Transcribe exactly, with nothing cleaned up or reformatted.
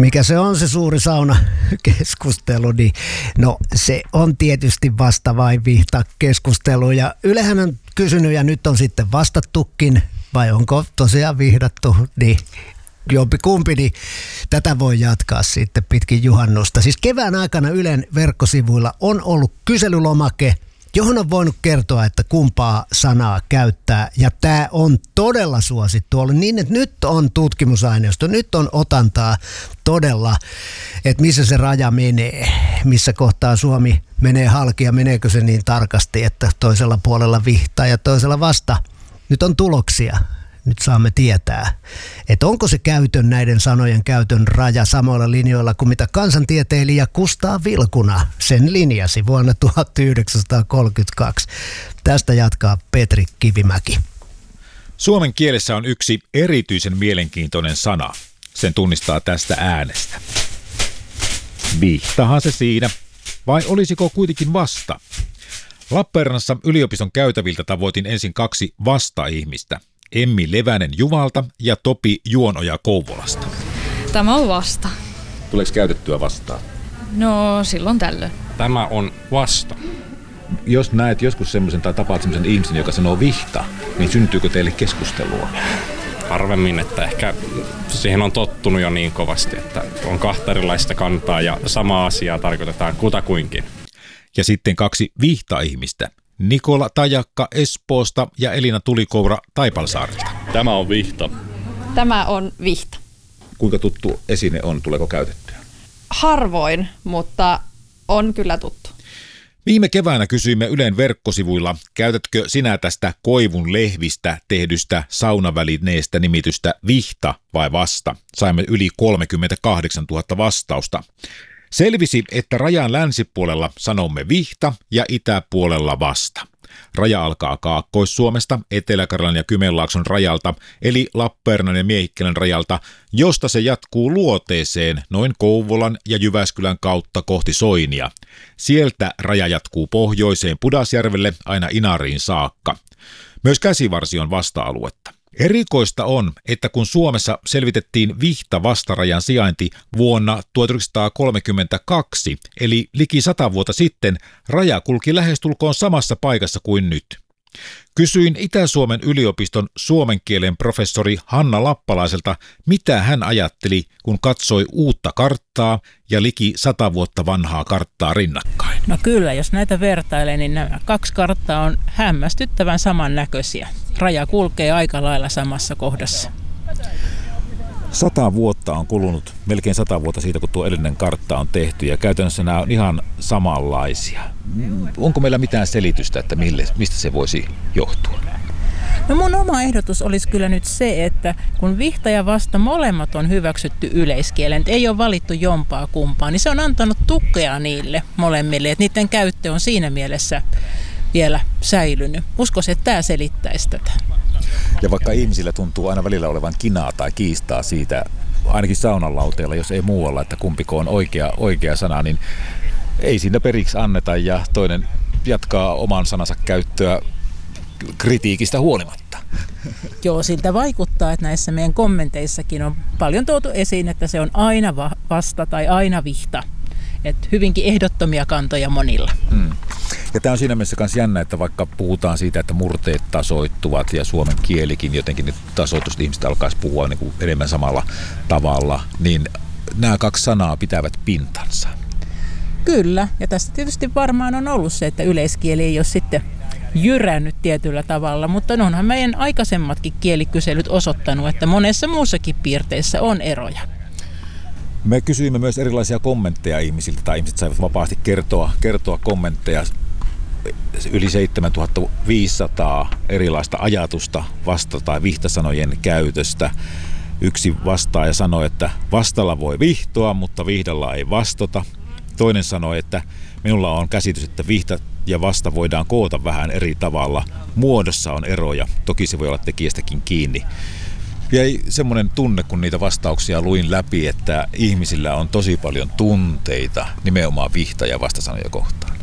Mikä se on se suuri saunakeskustelu, niin no se on tietysti vasta vai vihta keskustelu. Ja Ylehän on kysynyt ja nyt on sitten vastattukin, vai onko tosiaan vihdattu, niin jompi kumpi, niin tätä voi jatkaa sitten pitkin juhannusta. Siis kevään aikana Ylen verkkosivuilla on ollut kyselylomake, johon on voinut kertoa, että kumpaa sanaa käyttää. Ja tämä on todella suosittu ollut niin, että nyt on tutkimusaineisto, nyt on otantaa todella, että missä se raja menee, missä kohtaa Suomi menee halki ja meneekö se niin tarkasti, että toisella puolella vihtaa ja toisella vasta. Nyt on tuloksia. Nyt saamme tietää, että onko se käytön, näiden sanojen käytön raja samoilla linjoilla kuin mitä kansantieteilijä Kustaa Vilkuna sen linjasi vuonna tuhatyhdeksänsataakolmekymmentäkaksi. Tästä jatkaa Petri Kivimäki. Suomen kielessä on yksi erityisen mielenkiintoinen sana. Sen tunnistaa tästä äänestä. Vihtahan se siinä, vai olisiko kuitenkin vasta? Lappeenrannassa yliopiston käytäviltä tavoitin ensin kaksi vasta-ihmistä. Emmi Levänen Juvalta ja Topi Juonoja Kouvolasta. Tämä on vasta. Tuleeko käytettyä vastaan? No silloin tällöin. Tämä on vasta. Jos näet joskus semmoisen tai tapaat semmoisen ihmisen, joka sanoo vihta, niin syntyykö teille keskustelua? Harvemmin, että ehkä siihen on tottunut jo niin kovasti, että on kahta erilaista kantaa ja sama asiaa tarkoitetaan kutakuinkin. Ja sitten kaksi vihta-ihmistä. Nikola Tajakka Espoosta ja Elina Tulikoura Taipalsaarelta. Tämä on vihta. Tämä on vihta. Kuinka tuttu esine on? Tuleeko käytettyä? Harvoin, mutta on kyllä tuttu. Viime keväänä kysyimme Ylen verkkosivuilla, käytätkö sinä tästä koivun lehvistä tehdystä saunavälineestä nimitystä vihta vai vasta? Saimme yli kolmekymmentäkahdeksantuhatta vastausta. Selvisi, että rajan länsipuolella sanomme vihta ja itäpuolella vasta. Raja alkaa Kaakkois-Suomesta, Etelä-Karjalan ja Kymenlaakson rajalta, eli Lappeenrannan ja Miehikkälän rajalta, josta se jatkuu luoteeseen noin Kouvolan ja Jyväskylän kautta kohti Soinia. Sieltä raja jatkuu pohjoiseen Pudasjärvelle aina Inariin saakka. Myös Käsivarsi on vasta-aluetta. Erikoista on, että kun Suomessa selvitettiin vihta-vastarajan sijainti vuonna tuhatyhdeksänsataakolmekymmentäkaksi, eli liki sata vuotta sitten, raja kulki lähestulkoon samassa paikassa kuin nyt. Kysyin Itä-Suomen yliopiston suomen kielen professori Hanna Lappalaiselta, mitä hän ajatteli, kun katsoi uutta karttaa ja liki sata vuotta vanhaa karttaa rinnakkain. No kyllä, jos näitä vertailee, niin nämä kaksi karttaa on hämmästyttävän samannäköisiä. Raja kulkee aika lailla samassa kohdassa. Sata vuotta on kulunut, melkein sata vuotta siitä, kun tuo edellinen kartta on tehty, ja käytännössä nämä on ihan samanlaisia. Onko meillä mitään selitystä, että mille, mistä se voisi johtua? No mun oma ehdotus olisi kyllä nyt se, että kun vihta ja vasta molemmat on hyväksytty yleiskielen, ei ole valittu jompaa kumpaa, niin se on antanut tukea niille molemmille, että niiden käyttö on siinä mielessä vielä säilynyt. Uskoisin, että tämä selittäisi tätä. Ja vaikka ihmisillä tuntuu aina välillä olevan kinaa tai kiistaa siitä, ainakin saunanlauteella, jos ei muualla, että kumpiko on oikea, oikea sana, niin ei siinä periksi anneta ja toinen jatkaa oman sanansa käyttöä kritiikistä huolimatta. Joo, siltä vaikuttaa, että näissä meidän kommenteissakin on paljon tuotu esiin, että se on aina vasta tai aina vihta. Että hyvinkin ehdottomia kantoja monilla. Hmm. Ja tämä on siinä mielessä myös jännä, että vaikka puhutaan siitä, että murteet tasoittuvat ja suomen kielikin jotenkin nyt tasoitusta ihmiset alkaisi puhua niin kuin enemmän samalla tavalla, niin nämä kaksi sanaa pitävät pintansa. Kyllä, ja tässä tietysti varmaan on ollut se, että yleiskieli ei ole sitten jyrännyt tietyllä tavalla, mutta onhan meidän aikaisemmatkin kielikyselyt osoittanut, että monessa muussakin piirteissä on eroja. Me kysyimme myös erilaisia kommentteja ihmisiltä, tai ihmiset saivat vapaasti kertoa, kertoa kommentteja. Yli seitsemäntuhattaviisisataa erilaista ajatusta vasta- tai vihtasanojen käytöstä. Yksi vastaaja sanoi, että vastalla voi vihtoa, mutta vihdalla ei vastata. Toinen sanoi, että minulla on käsitys, että vihta ja vasta voidaan koota vähän eri tavalla. Muodossa on eroja, toki se voi olla tekijästäkin kiinni. Jäi semmoinen tunne, kun niitä vastauksia luin läpi, että ihmisillä on tosi paljon tunteita nimenomaan vihta- ja vastasanoja kohtaan.